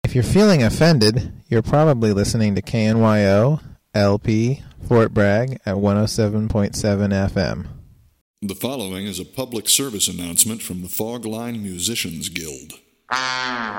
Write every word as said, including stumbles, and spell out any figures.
If you're feeling offended, you're probably listening to K N Y O L P Fort Bragg at one oh seven point seven F M. The following is a public service announcement from the Fog Line Musicians Guild.